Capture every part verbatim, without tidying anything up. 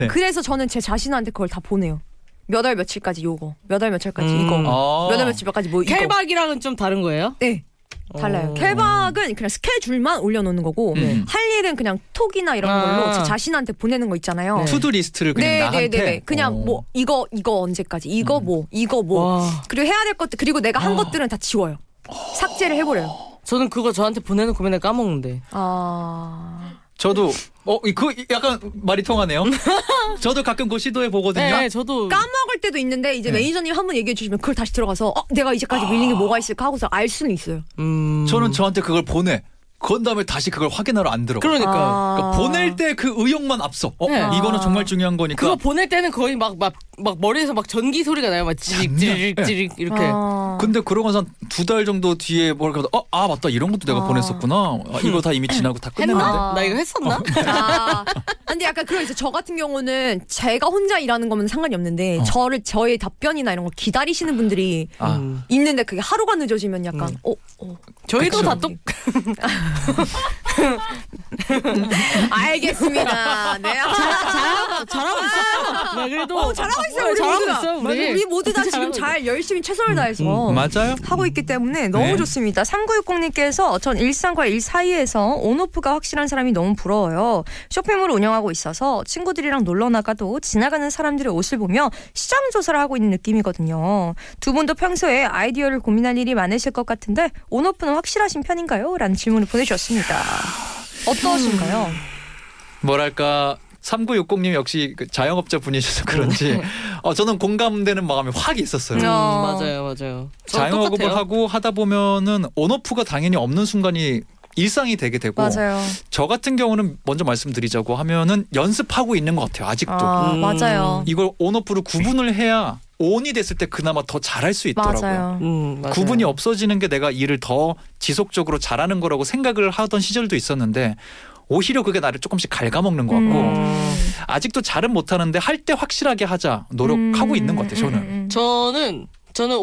네. 그래서 저는 제 자신한테 그걸 다 보내요. 몇 월 며칠까지 요거, 몇 월 며칠까지 음. 이거, 아. 몇 월 며칠까지 뭐 이거. 캘박이랑은 좀 다른 거예요? 네. 달라요. 어. 캘박은 그냥 스케줄만 올려놓는 거고 음. 할 일은 그냥 톡이나 이런 아. 걸로 제 자신한테 보내는 거 있잖아요. 네. 투두 리스트를 그냥 나한테. 네네네. 그냥 어. 뭐 이거 이거 언제까지 이거 음. 뭐 이거 뭐 와. 그리고 해야 될 것들 그리고 내가 한 어. 것들은 다 지워요. 삭제를 해버려요. 저는 그거 저한테 보내놓고 맨날 까먹는데. 아 저도 어, 그 약간 말이 통하네요. 저도 가끔 그거 시도해 보거든요. 네, 저도 까먹을 때도 있는데 이제 네. 매니저님 한 번 얘기해 주시면 그걸 다시 들어가서 어, 내가 이제까지 밀린 게 뭐가 있을까 하고서 알 수는 있어요. 음... 저는 저한테 그걸 보내. 그런 다음에 다시 그걸 확인하러 안 들어가. 그러니까. 아. 그러니까 보낼 때 그 의욕만 앞서. 어, 네. 이거는 아. 정말 중요한 거니까. 그거 보낼 때는 거의 막 막 막 머리에서 막 전기 소리가 나요. 막 찌릭 찌릭 장난. 찌릭 이렇게. 아. 근데 그러고 나서 두 달 정도 뒤에 뭘까 어, 아 맞다 이런 것도 내가 아. 보냈었구나. 아, 이거 다 이미 지나고 다 끝냈는데. 했나? 나 이거 했었나? 아, 근데 약간 그런 있어. 저 같은 경우는 제가 혼자 일하는 거면 상관이 없는데 어. 저를 저의 답변이나 이런 걸 기다리시는 분들이 아. 음. 있는데 그게 하루가 늦어지면 약간 음. 어, 어. 저희도 그쵸. 다 똑. 알겠습니다. 네. 잘하고 잘하고 있어요. 네, 그래도 어, 잘하고 있어요. 우리 잘하고 모두가. 있어요, 우리. 맞아, 우리 모두 다 지금 잘하고 잘 열심히 최선을 다해서 음, 맞아요. 하고 있기 때문에 너무 네. 좋습니다. 삼구육공님께서 전 일상과 일 사이에서 온오프가 확실한 사람이 너무 부러워요. 쇼핑몰을 운영하고 있어서 친구들이랑 놀러 나가도 지나가는 사람들의 옷을 보며 시장 조사를 하고 있는 느낌이거든요. 두 분도 평소에 아이디어를 고민할 일이 많으실 것 같은데 온오프는 확실하신 편인가요? 라는 질문을 보내주셨습니다. 어떠신가요? 뭐랄까 삼구육공님 역시 그 자영업자 분이셔서 그런지 어, 저는 공감되는 마음이 확 있었어요. 음, 어. 맞아요, 맞아요. 자영업을 똑같아요. 하고 하다 보면은 온오프가 당연히 없는 순간이 일상이 되게 되고 맞아요. 저 같은 경우는 먼저 말씀드리자고 하면은 연습하고 있는 것 같아요. 아직도. 아, 음. 맞아요. 이걸 온오프를 구분을 해야 온이 됐을 때 그나마 더 잘할 수 있더라고요. 맞아요. 음, 맞아요. 구분이 없어지는 게 내가 일을 더 지속적으로 잘하는 거라고 생각을 하던 시절도 있었는데 오히려 그게 나를 조금씩 갉아먹는 것 같고 음. 아직도 잘은 못하는데 할 때 확실하게 하자 노력하고 음, 있는 것 같아요. 저는. 음, 음. 저는 저는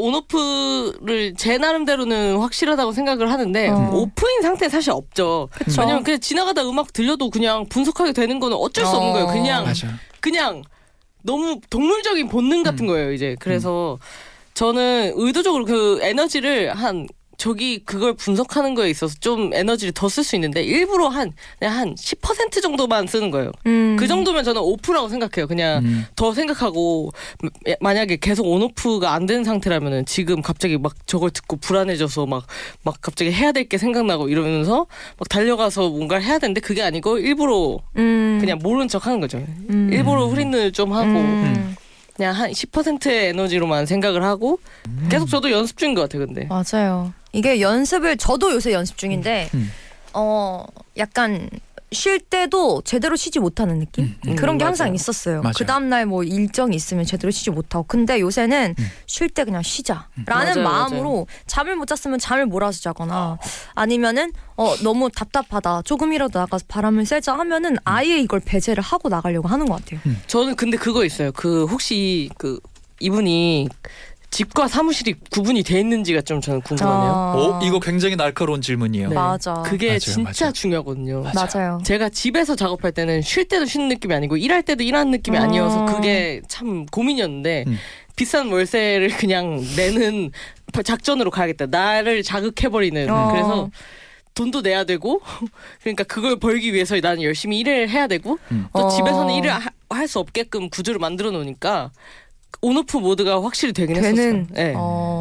온오프를 제 나름대로는 확실하다고 생각을 하는데 어. 오프인 상태 사실 없죠. 그쵸. 왜냐면 그냥 지나가다 음악 들려도 그냥 분석하게 되는 거는 어쩔 수 없는 어. 거예요. 그냥 맞아요. 그냥 너무 동물적인 본능 같은 음. 거예요. 이제 그래서 저는 의도적으로 그 에너지를 한 저기 그걸 분석하는 거에 있어서 좀 에너지를 더 쓸 수 있는데 일부러 한 그냥 한 십 퍼센트 정도만 쓰는 거예요. 음. 그 정도면 저는 오프라고 생각해요. 그냥 음. 더 생각하고 만약에 계속 온오프가 안 된 상태라면은 지금 갑자기 막 저걸 듣고 불안해져서 막 막 갑자기 해야 될 게 생각나고 이러면서 막 달려가서 뭔가를 해야 되는데 그게 아니고 일부러 음. 그냥 모른 척 하는 거죠. 음. 일부러 후린을 좀 하고 음. 그냥 한 십 퍼센트의 에너지로만 생각을 하고 계속 저도 연습 중인 것 같아요. 근데 맞아요. 이게 연습을 저도 요새 연습 중인데 음. 어 약간 쉴 때도 제대로 쉬지 못하는 느낌? 음, 음. 그런 게 음, 항상 맞아요. 있었어요. 맞아요. 그 다음날 뭐 일정이 있으면 제대로 쉬지 못하고. 근데 요새는 음. 쉴 때 그냥 쉬자라는 맞아요, 마음으로 잠을 못 잤으면 잠을 몰아서 자거나 아니면은 어 너무 답답하다 조금이라도 나가서 바람을 쐬자 하면은 아예 이걸 배제를 하고 나가려고 하는 것 같아요. 저는 근데 그거 있어요. 그 혹시 그 이분이 집과 사무실이 구분이 돼 있는지가 좀 저는 궁금하네요. 아. 어, 이거 굉장히 날카로운 질문이에요. 네. 맞아. 그게 맞아요, 진짜 맞아요. 중요하거든요. 맞아요. 제가 집에서 작업할 때는 쉴 때도 쉬는 느낌이 아니고 일할 때도 일하는 느낌이 어. 아니어서 그게 참 고민이었는데 음. 비싼 월세를 그냥 내는 작전으로 가야겠다. 나를 자극해버리는. 어. 그래서 돈도 내야 되고 그러니까 그걸 벌기 위해서 나는 열심히 일을 해야 되고 음. 또 어. 집에서는 일을 할 수 없게끔 구조를 만들어 놓으니까 온오프 모드가 확실히 되긴 되는 했었어요. 네.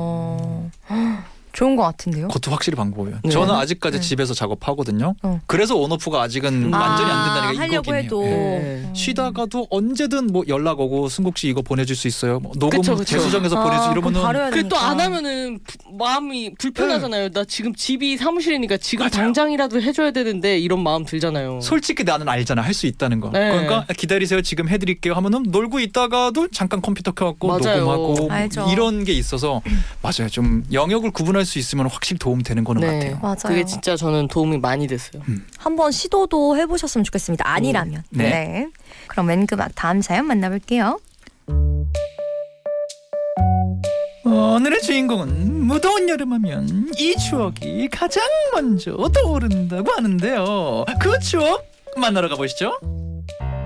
어 좋은 것 같은데요. 그것도 확실히 방법이에요. 네. 저는 아직까지 네. 집에서 작업하거든요. 어. 그래서 온오프가 아직은 아, 완전히 안 된다는 게 하려고 이거긴 해도 해요. 네. 음. 쉬다가도 언제든 뭐 연락 오고 승국 씨 이거 보내줄 수 있어요? 뭐 녹음 그쵸, 그쵸. 재수정해서 보내줄 아, 이러면은 그럼 바로 해야 그 또 되니까. 안 하면은 부- 마음이 불편하잖아요. 나 지금 집이 사무실이니까 지금 맞아요. 당장이라도 해줘야 되는데 이런 마음 들잖아요. 솔직히 나는 알잖아 할 수 있다는 거. 네. 그러니까 기다리세요 지금 해드릴게요 하면은 놀고 있다가도 잠깐 컴퓨터 켜갖고 맞아요. 녹음하고 알죠. 이런 게 있어서 맞아요. 좀 영역을 구분할 수 있으면 확실히 도움 되는 거는 같아요. 맞아요. 그게 진짜 저는 도움이 많이 됐어요. 한번 시도도 해보셨으면 좋겠습니다. 아니라면. 네. 네. 그럼 맨그막 다음 사연 만나볼게요. 오늘의 주인공은 무더운 여름하면 이 추억이 가장 먼저 떠오른다고 하는데요. 그 추억 만나러 가보시죠.